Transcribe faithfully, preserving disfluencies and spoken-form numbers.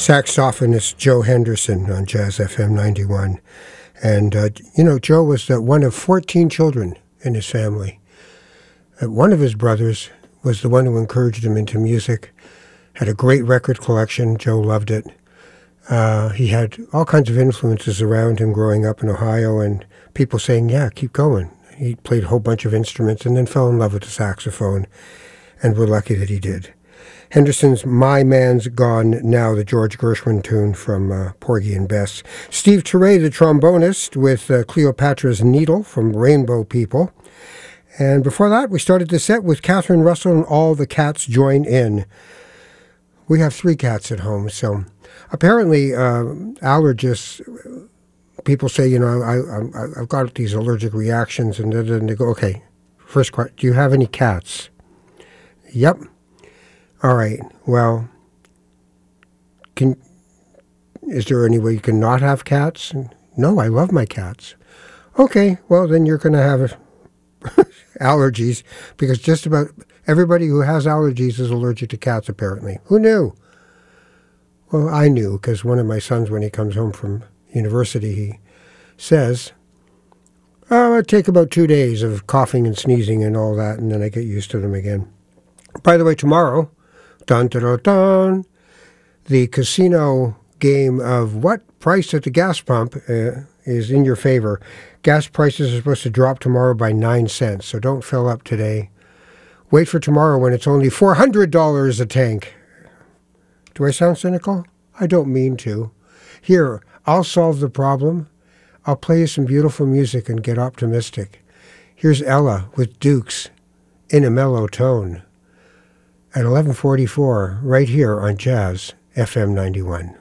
saxophonist Joe Henderson on Jazz F M ninety-one. And, uh, you know, Joe was uh, one of fourteen children in his family. Uh, one of his brothers was the one who encouraged him into music, had a great record collection. Joe loved it. Uh, he had all kinds of influences around him growing up in Ohio, and people saying, yeah, keep going. He played a whole bunch of instruments and then fell in love with the saxophone, and we're lucky that he did. Henderson's My Man's Gone Now, the George Gershwin tune from uh, Porgy and Bess. Steve Turre, the trombonist, with uh, Cleopatra's Needle from Rainbow People. And before that, we started the set with Catherine Russell and All the Cats Join In. We have three cats at home, so apparently uh, allergists, people say, you know, I, I, I've got these allergic reactions, and then they go, okay, first question, do you have any cats? Yep. All right, well, can is there any way you can not have cats? No, I love my cats. Okay, well, then you're going to have allergies, because just about everybody who has allergies is allergic to cats, apparently. Who knew? Well, I knew, because one of my sons, when he comes home from university, he says, oh, I take about two days of coughing and sneezing and all that, and then I get used to them again. By the way, tomorrow, dun, dun, dun, dun, the casino game of what price at the gas pump uh, is in your favor. Gas prices are supposed to drop tomorrow by nine cents, so don't fill up today. Wait for tomorrow when it's only four hundred dollars a tank. Do I sound cynical? I don't mean to. Here, I'll solve the problem. I'll play you some beautiful music and get optimistic. Here's Ella with Dukes in a mellow tone at eleven forty-four right here on Jazz F M ninety-one.